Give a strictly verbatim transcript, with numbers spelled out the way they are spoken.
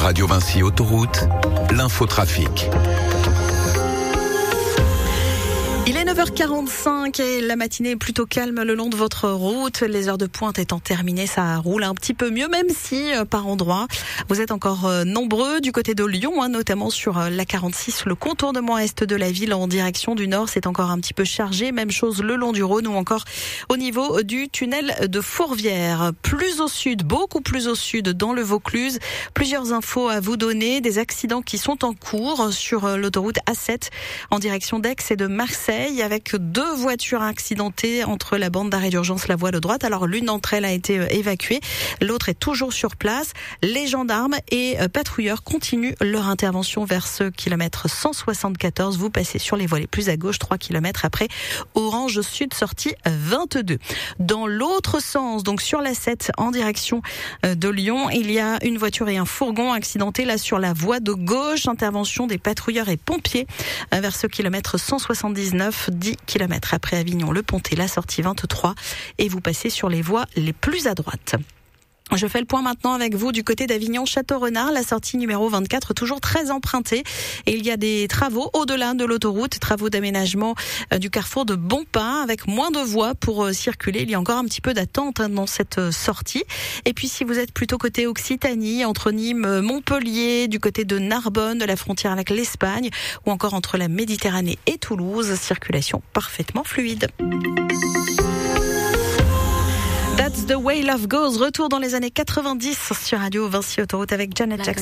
Radio Vinci Autoroute, l'infotrafic. Il est neuf heures quarante-cinq et la matinée est plutôt calme le long de votre route. Les heures de pointe étant terminées, ça roule un petit peu mieux, même si euh, par endroits, vous êtes encore euh, nombreux du côté de Lyon, hein, notamment sur euh, la quarante-six, le contournement est de la ville en direction du nord, c'est encore un petit peu chargé. Même chose le long du Rhône ou encore au niveau du tunnel de Fourvière. Plus au sud, beaucoup plus au sud, dans le Vaucluse. Plusieurs infos à vous donner, des accidents qui sont en cours sur euh, l'autoroute A sept en direction d'Aix et de Marseille, avec deux voitures accidentées entre la bande d'arrêt d'urgence, la voie de droite. Alors l'une d'entre elles a été évacuée, l'autre est toujours sur place. Les gendarmes et patrouilleurs continuent leur intervention vers ce kilomètre cent soixante-quatorze. Vous passez sur les voies les plus à gauche, trois kilomètres après Orange Sud, sortie vingt-deux. Dans l'autre sens, donc sur la sept en direction de Lyon, il y a une voiture et un fourgon accidentés là sur la voie de gauche. Intervention des patrouilleurs et pompiers vers ce kilomètre cent soixante-dix-neuf, dix kilomètres après Avignon, le Pontet, la sortie vingt-trois, et vous passez sur les voies les plus à droite. Je fais le point maintenant avec vous du côté d'Avignon-Château-Renard, la sortie numéro vingt-quatre, toujours très empruntée. Et il y a des travaux au-delà de l'autoroute, travaux d'aménagement du carrefour de Bonpin, avec moins de voies pour circuler. Il y a encore un petit peu d'attente dans cette sortie. Et puis si vous êtes plutôt côté Occitanie, entre Nîmes, Montpellier, du côté de Narbonne, de la frontière avec l'Espagne, ou encore entre la Méditerranée et Toulouse, circulation parfaitement fluide. That's the way love goes. Retour dans les années quatre-vingt-dix sur Radio Vinci Autoroute avec Janet Jackson.